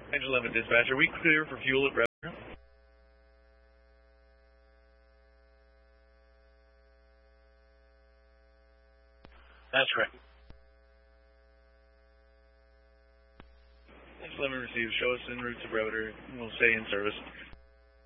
Engine 11 dispatcher, we clear for fuel at Brevard. That's correct. Engine 11 received. Show us en route to Brevard. We'll stay in service.